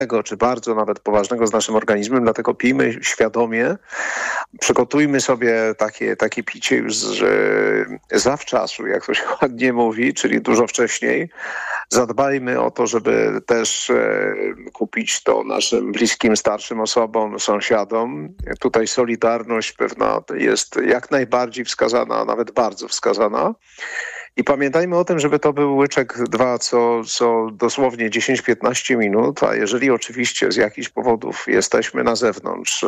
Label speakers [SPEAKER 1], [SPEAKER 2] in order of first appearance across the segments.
[SPEAKER 1] czy bardzo nawet poważnego z naszym organizmem, dlatego pijmy świadomie, przygotujmy sobie takie picie już zawczasu, jak to się ładnie mówi, czyli dużo wcześniej. Zadbajmy o to, żeby też kupić to naszym bliskim, starszym osobom, sąsiadom. Tutaj solidarność pewna jest jak najbardziej wskazana, nawet bardzo wskazana. I pamiętajmy o tym, żeby to był łyczek 2 co dosłownie 10-15 minut, a jeżeli oczywiście z jakichś powodów jesteśmy na zewnątrz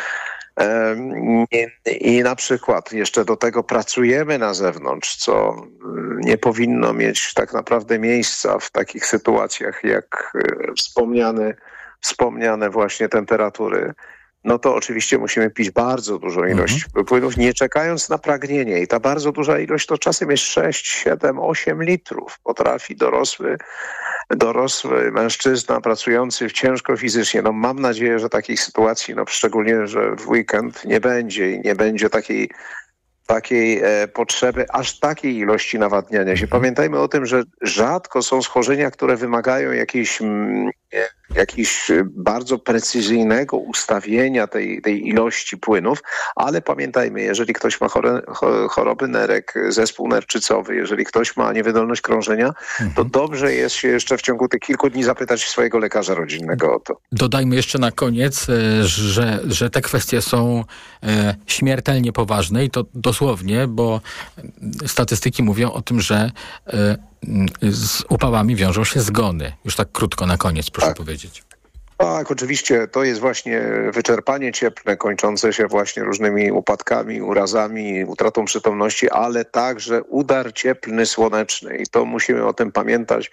[SPEAKER 1] i na przykład jeszcze do tego pracujemy na zewnątrz, co nie powinno mieć tak naprawdę miejsca w takich sytuacjach jak wspomniane właśnie temperatury, no to oczywiście musimy pić bardzo dużą ilość płynów, nie czekając na pragnienie. I ta bardzo duża ilość to czasem jest 6, 7, 8 litrów. Potrafi dorosły mężczyzna pracujący ciężko fizycznie. No mam nadzieję, że takich sytuacji, no szczególnie, że w weekend nie będzie i nie będzie takiej potrzeby, aż takiej ilości nawadniania się. Pamiętajmy o tym, że rzadko są schorzenia, które wymagają jakiejś bardzo precyzyjnego ustawienia tej ilości płynów, ale pamiętajmy, jeżeli ktoś ma choroby nerek, zespół nerczycowy, jeżeli ktoś ma niewydolność krążenia, to dobrze jest się jeszcze w ciągu tych kilku dni zapytać swojego lekarza rodzinnego o to.
[SPEAKER 2] Dodajmy jeszcze na koniec, że te kwestie są śmiertelnie poważne i to dosłownie, bo statystyki mówią o tym, że z upałami wiążą się zgony. Już tak krótko na koniec, proszę powiedzieć.
[SPEAKER 1] Tak, oczywiście to jest właśnie wyczerpanie cieplne, kończące się właśnie różnymi upadkami, urazami, utratą przytomności, ale także udar cieplny, słoneczny i to musimy o tym pamiętać.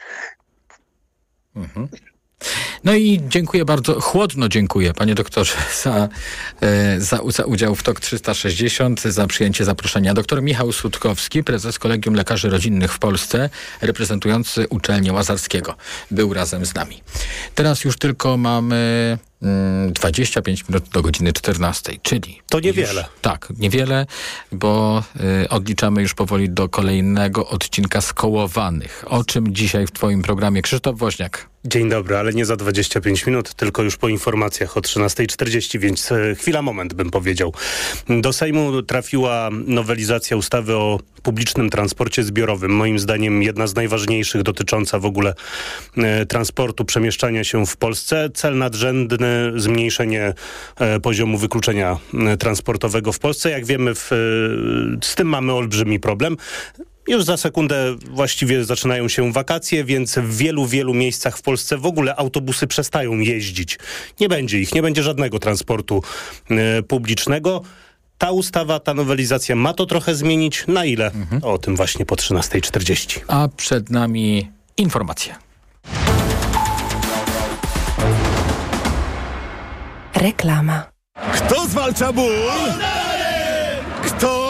[SPEAKER 2] No i dziękuję bardzo, chłodno dziękuję panie doktorze za udział w TOK 360, za przyjęcie zaproszenia. Doktor Michał Sutkowski, prezes Kolegium Lekarzy Rodzinnych w Polsce, reprezentujący uczelnię Łazarskiego, był razem z nami. Teraz już tylko mamy 25 minut do godziny 14, czyli...
[SPEAKER 3] To niewiele.
[SPEAKER 2] Tak, niewiele, bo odliczamy już powoli do kolejnego odcinka Skołowanych. O czym dzisiaj w twoim programie? Krzysztof Woźniak.
[SPEAKER 3] Dzień dobry, ale nie za 25 minut, tylko już po informacjach o 13:40, więc moment bym powiedział. Do Sejmu trafiła nowelizacja ustawy o publicznym transporcie zbiorowym. Moim zdaniem jedna z najważniejszych, dotycząca w ogóle transportu, przemieszczania się w Polsce. Cel nadrzędny zmniejszenie poziomu wykluczenia transportowego w Polsce. Jak wiemy, z tym mamy olbrzymi problem. Już za sekundę właściwie zaczynają się wakacje, więc w wielu miejscach w Polsce w ogóle autobusy przestają jeździć. Nie będzie ich, nie będzie żadnego transportu publicznego. Ta ustawa, ta nowelizacja ma to trochę zmienić. Na ile? O tym właśnie po 13:40.
[SPEAKER 2] A przed nami informacje.
[SPEAKER 4] Reklama.
[SPEAKER 5] Kto zwalcza ból? Kto?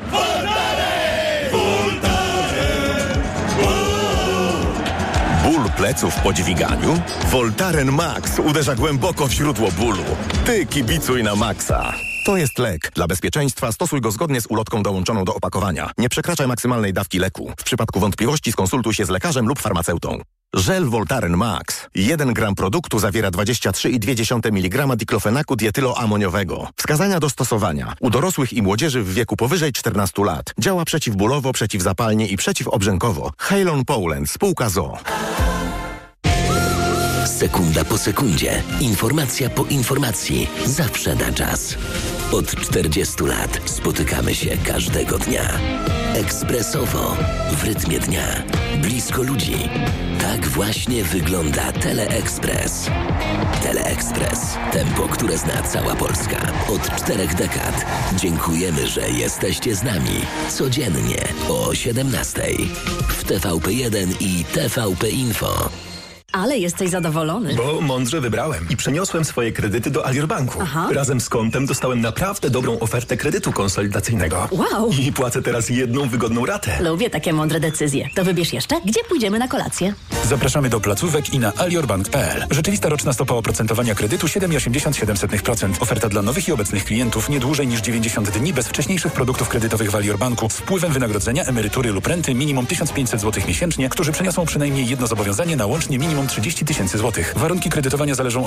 [SPEAKER 5] Ból pleców po dźwiganiu? Voltaren Max uderza głęboko w źródło bólu. Ty kibicuj na maksa. To jest lek. Dla bezpieczeństwa stosuj go zgodnie z ulotką dołączoną do opakowania. Nie przekraczaj maksymalnej dawki leku. W przypadku wątpliwości skonsultuj się z lekarzem lub farmaceutą. Żel Voltaren Max. 1 gram produktu zawiera 23,2 mg diklofenaku dietyloamoniowego. Wskazania do stosowania. U dorosłych i młodzieży w wieku powyżej 14 lat. Działa przeciwbólowo, przeciwzapalnie i przeciwobrzękowo. Halon Poland, spółka ZOO.
[SPEAKER 6] Sekunda po sekundzie. Informacja po informacji. Zawsze na czas. Od 40 lat spotykamy się każdego dnia. Ekspresowo, w rytmie dnia, blisko ludzi. Tak właśnie wygląda Teleekspres. Teleekspres. Tempo, które zna cała Polska. Od 4 dekad. Dziękujemy, że jesteście z nami. Codziennie o 17:00. W TVP1 i TVP Info.
[SPEAKER 7] Ale jesteś zadowolony.
[SPEAKER 8] Bo mądrze wybrałem i przeniosłem swoje kredyty do Alior Banku.
[SPEAKER 7] Aha.
[SPEAKER 8] Razem z kontem dostałem naprawdę dobrą ofertę kredytu konsolidacyjnego.
[SPEAKER 7] Wow.
[SPEAKER 8] I płacę teraz jedną wygodną ratę.
[SPEAKER 7] Lubię takie mądre decyzje. To wybierz jeszcze, gdzie pójdziemy na kolację.
[SPEAKER 9] Zapraszamy do placówek i na aliorbank.pl. Rzeczywista roczna stopa oprocentowania kredytu 7,87%. Oferta dla nowych i obecnych klientów nie dłużej niż 90 dni bez wcześniejszych produktów kredytowych w Alior Banku z wpływem wynagrodzenia, emerytury lub renty minimum 1500 zł miesięcznie, którzy przeniosą przynajmniej jedno zobowiązanie na łącznie minimum kwotą 30 000 złotych. Warunki kredytowania zależą